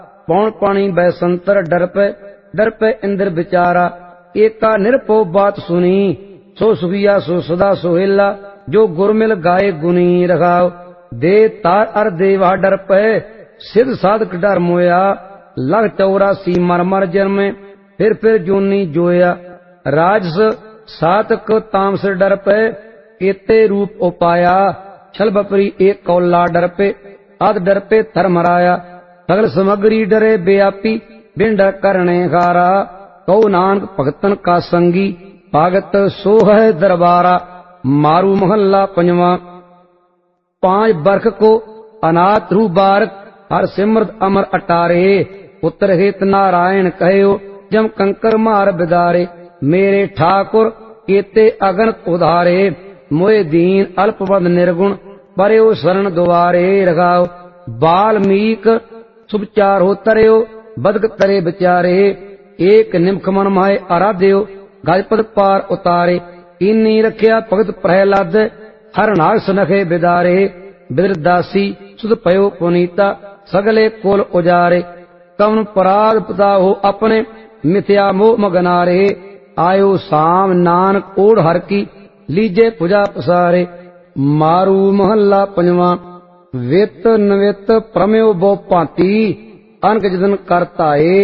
पौन पानी बैसंतर डर पे इंद्र विचारा। एका निरपो बात सुनी, सो सुखिया सो सदा सोहेला, जो गुरमिल गाये गुनी रखाओ। दे तार अर देवा डर पे, सिद्ध साधक डर मोया, लग 84 मर जन्मे, फिर जोनी जोया। राजस सातक तामस डर पे, केते रूप उपाया, छल बपरी एक कौला डर पे, आद डर पे थर मराया। सगल समग्री डरे व्यापी, बिन डर करने खारा, कौ नानक भगतन का संगी, भागत सो है दरबारा। मारू महल्ला पंजवा। 5 बरख को अनाथ रू बारक, हर सिमरत अमर अटारे, पुत्र हित नारायण कहो, जम कंकर मार बिदारे। मेरे ठाकुर केते अगनत उधारे, मोए दीन अल्पवद निर्गुण, परयो शरण द्वारे रखाओ। बाल्मीक सुभचार हो तरयो, बदक तरे विचारे, एक निमख मन माए आराध्यो, गजपद पार उतारे। इन्नी रखिया भगत प्रहलाद, हर नाग सनखे बिदारे, बिदरदासी सुध पयो पुनीता, सगले कुल उजारे। कवन पराग पता हो अपने, मिथ्या मोह मगनारे, आयो साम नानक ओढ़ हर की, लीजे पुजा पसारे। मारू महल्ला पंजवा। वित नवित प्रम्यो बो भांति, अनक जतन करताए,